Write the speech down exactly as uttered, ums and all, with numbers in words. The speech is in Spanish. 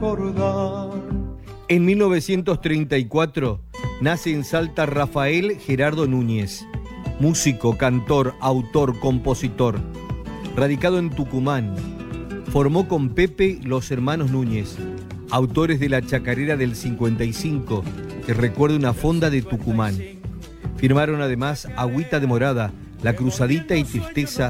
En mil novecientos treinta y cuatro nace en Salta Rafael Gerardo Núñez, músico, cantor, autor, compositor. Radicado en Tucumán, formó con Pepe los hermanos Núñez, autores de La Chacarera del cincuenta y cinco, que recuerda una fonda de Tucumán. Firmaron además Agüita de Morada, La Cruzadita y Tristeza